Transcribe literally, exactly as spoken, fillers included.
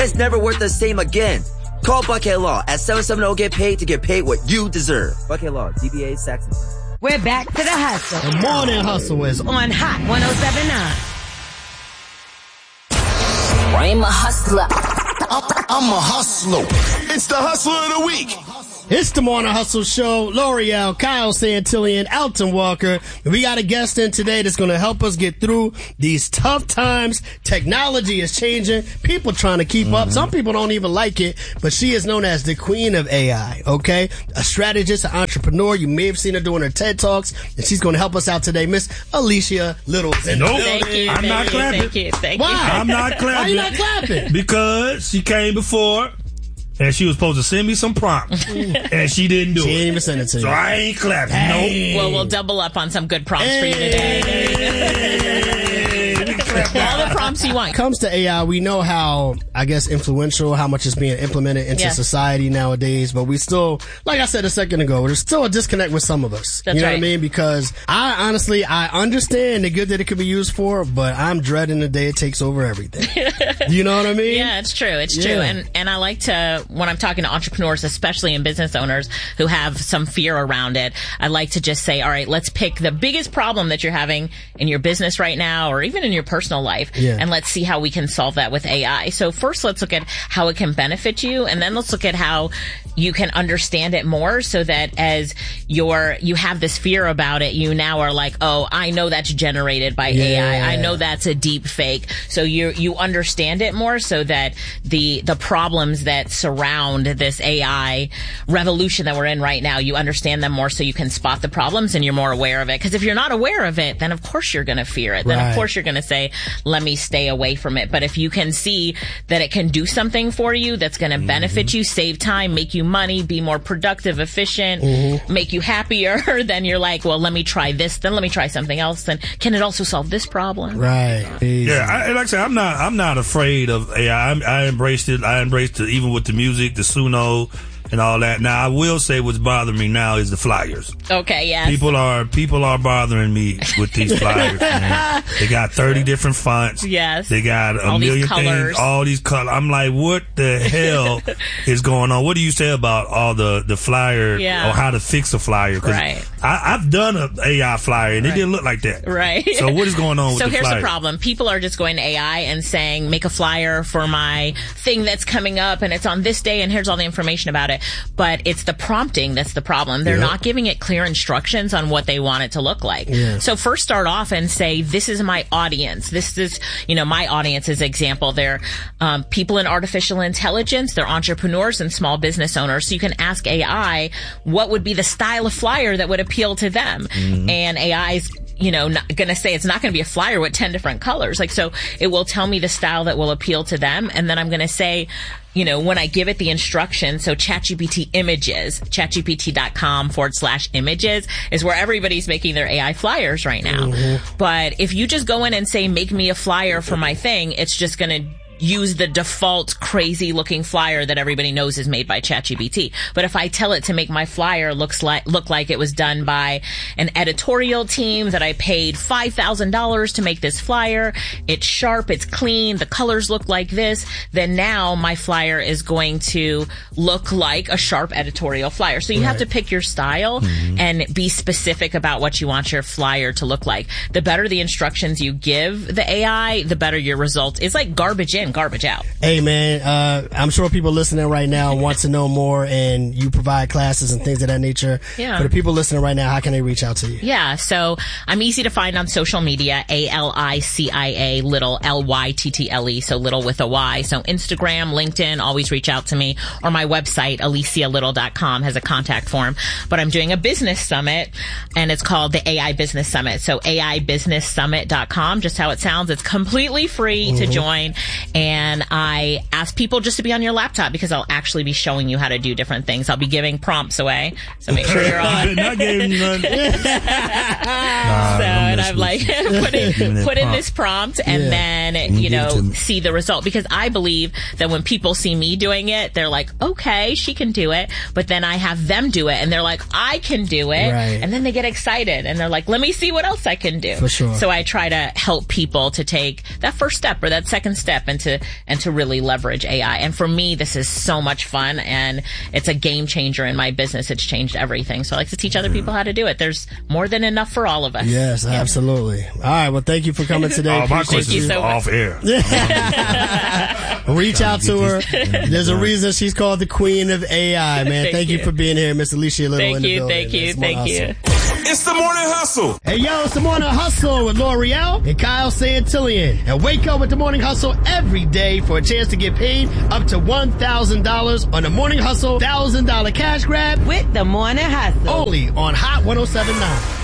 It's never worth the same again. Call Buckhead Law at seven seven zero get paid to get paid what you deserve. Buckhead Law, D B A Saxon. We're back to the hustle. The morning hustle is on Hot one oh seven point nine. I'm a hustler. I'm a hustler. It's the hustler of the week. It's the Morning Hustle Show. L'Oreal, Kyle Santillan, Alton Walker. We got a guest in today that's going to help us get through these tough times. Technology is changing. People trying to keep mm-hmm. up. Some people don't even like it, but she is known as the queen of A I, okay? A strategist, an entrepreneur. You may have seen her doing her TED Talks, and she's going to help us out today. Miss Alicia Little. Nope. Thank you, I'm thank not you, clapping. Thank you, thank Why? you. I'm not clapping. Why you not clapping? Because she came before. And she was supposed to send me some prompts. And she didn't do she it. She didn't even send it to you. So I ain't clapping. Hey. Nope. Well, we'll double up on some good prompts hey. for you today. Hey. All the prompts you want. When it comes to A I, we know how, I guess, influential, how much is being implemented into yes. society nowadays. But we still, like I said a second ago, there's still a disconnect with some of us. That's you know right. what I mean? Because I honestly, I understand the good that it could be used for, but I'm dreading the day it takes over everything. You know what I mean? Yeah, it's true. It's yeah. true. And and I like to, when I'm talking to entrepreneurs, especially in business owners who have some fear around it, I like to just say, all right, let's pick the biggest problem that you're having in your business right now, or even in your personal life, yeah. and let's see how we can solve that with A I. So first, let's look at how it can benefit you, and then let's look at how you can understand it more, so that as you're, you have this fear about it, you now are like, oh, I know that's generated by yeah. A I. I know that's a deep fake. So you you understand it more, so that the the problems that surround this A I revolution that we're in right now, you understand them more, so you can spot the problems and you're more aware of it. Because if you're not aware of it, then of course you're going to fear it. Then right. of course you're going to say, let me stay away from it. But if you can see that it can do something for you that's going to mm-hmm. benefit you, save time, make you money, be more productive, efficient, mm-hmm. make you happier, then you're like, well, let me try this, then let me try something else. Then can it also solve this problem? Right. Yeah, I, like I said, I'm not, I'm not afraid of A I. I, I embraced it. I embraced it even with the music, the Suno, and all that. Now, I will say what's bothering me now is the flyers. Okay, yes. People are people are bothering me with these flyers, man. They got thirty different fonts. Yes. They got a all million these colors. things. All these colors. I'm like, what the hell is going on? What do you say about all the, the flyer yeah. or how to fix a flyer? Because right. I, I've done an A I flyer and right. it didn't look like that. Right. So what is going on with so the flyer? So here's the problem. People are just going to A I and saying, make a flyer for my thing that's coming up and it's on this day and here's all the information about it. But it's the prompting that's the problem. They're yep. not giving it clear instructions on what they want it to look like. Yeah. So first start off and say, this is my audience. This is, you know, my audience is example. They're um, people in artificial intelligence. They're entrepreneurs and small business owners. So you can ask A I what would be the style of flyer that would appeal to them. Mm-hmm. And A I's you know, not gonna say it's not gonna be a flyer with ten different colors. Like, so it will tell me the style that will appeal to them. And then I'm gonna say, you know, when I give it the instructions, so ChatGPT images, chatgpt.com forward slash images is where everybody's making their A I flyers right now. Mm-hmm. But if you just go in and say, make me a flyer for my thing, it's just gonna use the default crazy looking flyer that everybody knows is made by ChatGPT. But if I tell it to make my flyer looks like, look like it was done by an editorial team that I paid five thousand dollars to make this flyer, it's sharp, it's clean, the colors look like this, then now my flyer is going to look like a sharp editorial flyer. So you right. have to pick your style mm-hmm. and be specific about what you want your flyer to look like. The better the instructions you give the A I, the better your result. It's like garbage in, garbage out. Hey man, uh, I'm sure people listening right now want to know more, and you provide classes and things of that nature. Yeah. For the people listening right now, how can they reach out to you? Yeah, so I'm easy to find on social media, A L I C I A, little, L Y T T L E, so little with a Y. So Instagram, LinkedIn, always reach out to me, or my website, alicia little dot com, has a contact form. But I'm doing a business summit, and it's called the A I Business Summit. So A I business summit dot com, just how it sounds. It's completely free mm-hmm. to join. And I ask people just to be on your laptop because I'll actually be showing you how to do different things. I'll be giving prompts away. So make sure you're on. Not giving you none. So, and I'm like, put in, put in this prompt and yeah. then, you know, see the result. Because I believe that when people see me doing it, they're like, okay, she can do it. But then I have them do it and they're like, I can do it. Right. And then they get excited and they're like, let me see what else I can do. For sure. So I try to help people to take that first step or that second step into to and to really leverage A I. And for me, this is so much fun, and it's a game changer in my business. It's changed everything. So I like to teach other people how to do it. There's more than enough for all of us. Yes, yeah. Absolutely. All right. Well, thank you for coming today. All my questions so are off air. Reach out to her. There's a reason she's called the queen of A I, man. Thank, thank you. you for being here, Miss Alicia Little. Thank in the you, building. thank you, thank you. It's the Morning Hustle. Hey, yo, it's the Morning Hustle with L'Oreal and Kyle Santillian. And wake up with the Morning Hustle every day for a chance to get paid up to one thousand dollars on the Morning Hustle one thousand dollars cash grab with the Morning Hustle. Only on Hot one oh seven point nine.